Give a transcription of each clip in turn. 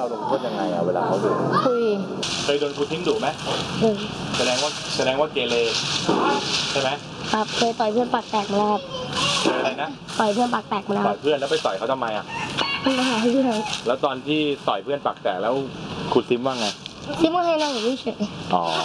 เราลงโทษยังไงอะเวลาเขาดุคุยเคยโดนครูทิ้งดุไหมแสดงว่าเกเรใช่ไหมครับเคยต่อยเพื่อนปากแตกมาแล้วครับเคยอะไรนะต่อยเพื่อนปากแตกมาแล้วต่อยเพื่อนแล้วไปต่อยเขาทำไมอะมาหาเพื่อนแล้วตอนที่ต่อยเพื่อนปากแตกแล้วครูซิมว่าไงซิมว่าให้นั่งอยู่เฉยอ๋อ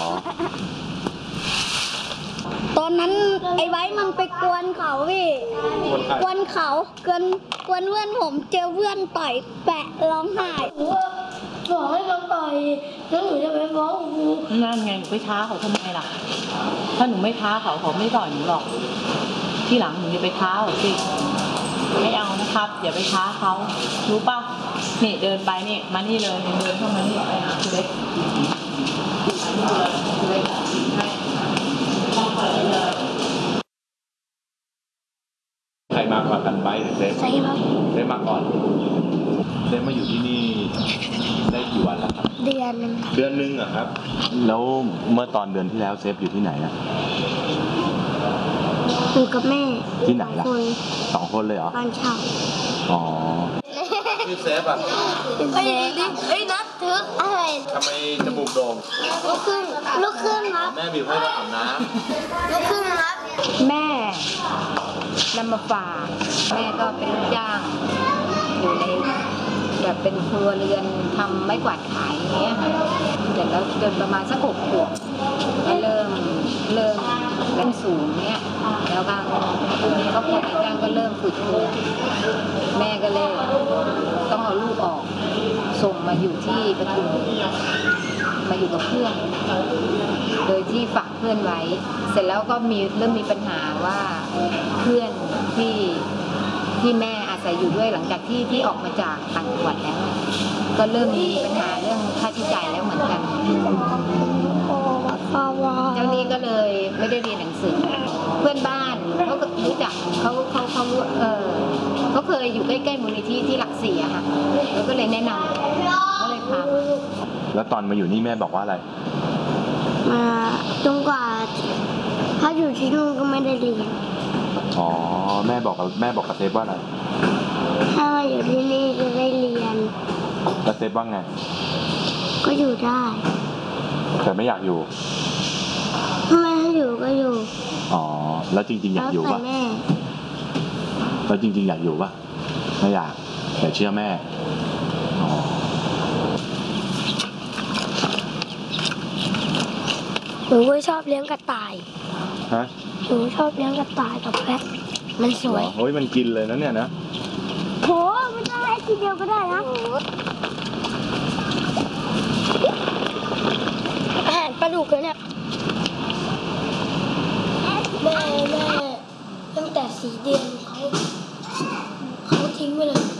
ตอนนั้นไอ้ไว้มันไปกวนเขาพี่กวนเขากวนเพื่อนผมเจอเพื่อนต่อยแปะร้องไห้บอกให้เราต่อยแล้วหนูจะไปฟ้องครูนั่นไงหนูไปท้าเขาทำไมล่ะถ้าหนูไม่ท้าเขาไม่ต่อยหนูหรอกที่หลังหนูจะไปท้าเขาสิไม่เอานะครับอย่าไปท้าเขารู้ป่ะนี่เดินไปนี่มานี่เลยเดินเข้ามานี่ไปหาคุณเล็กใครมากกว่ากันไปเซฟได้มาก่อนเซฟมาอยู่ที่นี่ได้กี่วันแล้วครับเดือนนึงอะครับแล้วเมื่อตอนเดือนที่แล้วเซฟอยู่ที่ไหนอะอยู่กับแม่ที่ไหนล่ะ2 คนเลยเหรอบ้านเช่าอ๋อชื่อเซฟอะไอ้นัดถืออะไรทำไมจมูกโด่งลุกขึ้นครับแม่บีบให้เราอาบน้ำลุกขึ้นครับแม่นำมาฝากแม่ก็เป็นลูกจ้างอยู่ในแบบเป็นครัวเรือนทำไม้กวาดขายอย่างเงี้ยค่ะแต่แล้วจนประมาณสัก6 ขวบก็เริ่มสูงเนี้ยแล้วก็ครอบครัวจ้างก็เริ่มฝืดเคืองแม่ก็เลยต้องเอาลูกออกส่งมาอยู่ที่ปทุมมาอยู่กับเพื่อนโดยที่ฝากเพื่อนไว้เสร็จแล้วก็เริ่มมีปัญหาว่าเพื่อนที่แม่อาศัยอยู่ด้วยหลังจากที่ออกมาจากต่างจังหวัดแล้วก็เริ่มมีปัญหาเรื่องค่าใช้จ่ายแล้วเหมือนกันเจ้านี้ก็เลยไม่ได้เรียนหนังสือเพื่อนบ้านเขารู้จักเขาเคยอยู่ใกล้ๆมูลนิธิที่หลัก4อะค่ะแล้วก็เลยแนะนำก็เลยพาแล้วตอนมาอยู่นี่แม่บอกว่าอะไรมาจนกว่าถ้าอยู่ที่นู่นก็ไม่ได้เรียนอ๋อแม่บอกกับเซฟว่าอะไรถ้ามาอยู่ที่นี่จะได้เรียนแล้วเซฟว่าไงก็อยู่ได้แต่ไม่อยากอยู่แม่ให้อยู่ก็อยู่อ๋อแล้วจริงๆอยากอยู่ป่ะแล้วจริงๆอยากอยู่ป่ะไม่อยากแต่เชื่อแม่อ๋อหนูก็ชอบเลี้ยงกระต่ายฮะหนูชอบเลี้ยงกระต่ายกับแพะมันสวยโอ้ยมันกินเลยนะเนี่ยนะโหไม่ต้องให้ทีเดียวก็ได้นะอาหารปลาดุกเลยเนี่ยแม่ตั้งแต่4 เดือนเขาทิ้งไปเลย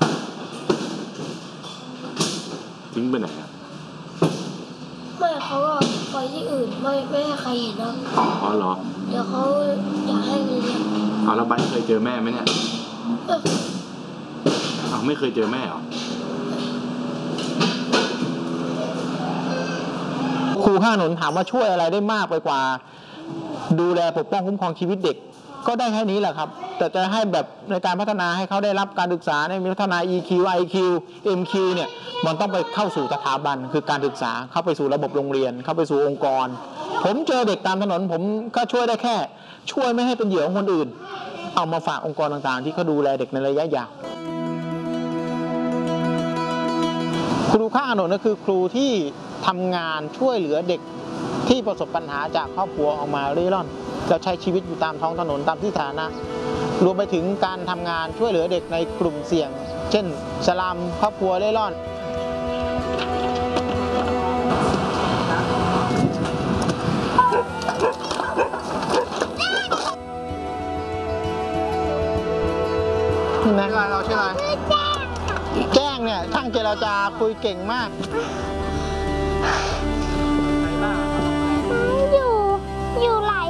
ทิ้งไปไหนอ่ะไม่เขาก็ปล่อยที่อื่นไม่ให้ใครเห็นนะอ๋อเหรอเดี๋ยวเขาอยากให้เรียนอ๋อแล้วบ้านเคยเจอแม่ไหมเนี่ยอ๋อไม่เคยเจอแม่เหรอครูข้างถนนถามว่าช่วยอะไรได้มากไปกว่าดูแลปกป้องคุ้มครองชีวิตเด็กก็ได้แค่นี้แหละครับแต่จะให้แบบในการพัฒนาให้เขาได้รับการศึกษาในพัฒนา EQ IQ MQ เนี่ยมันต้องไปเข้าสู่สถาบันคือการศึกษาเข้าไปสู่ระบบโรงเรียนเข้าไปสู่องค์กรผมเจอเด็กตามถนนผมก็ช่วยได้แค่ช่วยไม่ให้เป็นเหยื่อของคนอื่นเอามาฝากองค์กรต่างๆที่เขาดูแลเด็กในระยะยาวครูข้างถนนก็คือครูที่ทำงานช่วยเหลือเด็กที่ประสบปัญหาจากครอบครัวออกมาเร่ร่อนแล้วใช้ชีวิตอยู่ตามท้องถนนตามที่สาธารณะรวมไปถึงการทำงานช่วยเหลือเด็กในกลุ่มเสี่ยงเช่นสลัมครอบครัวเร่ร่อนนะเราชื่ออะไรแจ้งเนี่ยช่างเจรจาคุยเก่งมากอยู่หลาย